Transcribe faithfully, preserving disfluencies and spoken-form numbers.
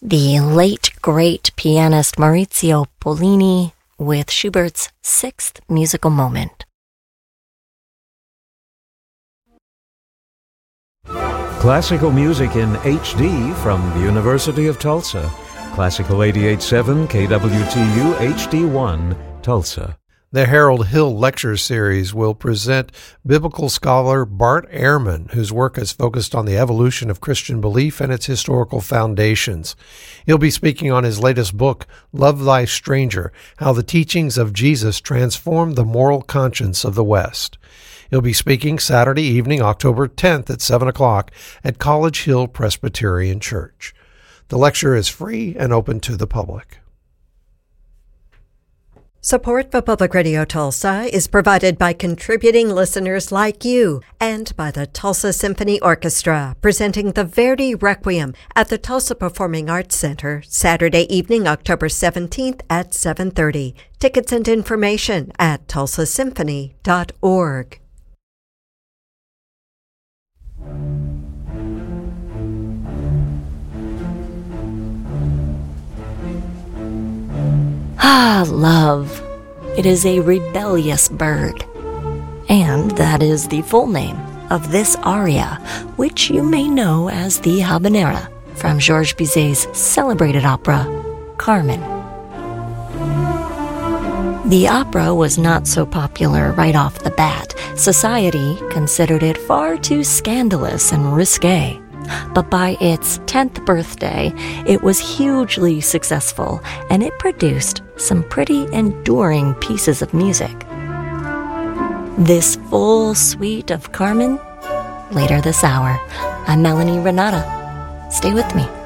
The late, great pianist Maurizio Pollini with Schubert's Sixth Musical Moment. Classical music in H D from the University of Tulsa. Classical eighty-eight point seven K W T U H D one, Tulsa. The Harold Hill Lecture Series will present biblical scholar Bart Ehrman, whose work has focused on the evolution of Christian belief and its historical foundations. He'll be speaking on his latest book, Love Thy Stranger, How the Teachings of Jesus Transformed the Moral Conscience of the West. He'll be speaking Saturday evening, October tenth at seven o'clock at College Hill Presbyterian Church. The lecture is free and open to the public. Support for Public Radio Tulsa is provided by contributing listeners like you and by the Tulsa Symphony Orchestra, presenting the Verdi Requiem at the Tulsa Performing Arts Center Saturday evening, October seventeenth at seven thirty. Tickets and information at tulsa symphony dot org. Ah, love. It is a rebellious bird. And that is the full name of this aria, which you may know as the Habanera from Georges Bizet's celebrated opera, Carmen. The opera was not so popular right off the bat. Society considered it far too scandalous and risque. But by its tenth birthday, it was hugely successful, and it produced some pretty enduring pieces of music. This full suite of Carmen, later this hour. I'm Melanie Renata. Stay with me.